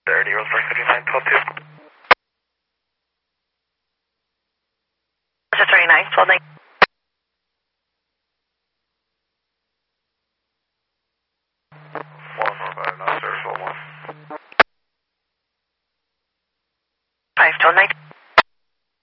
30, Roseburg 39, 12 2. Roger 39, 12 9. 1 more by now, sir, 12 1. 5 12 9.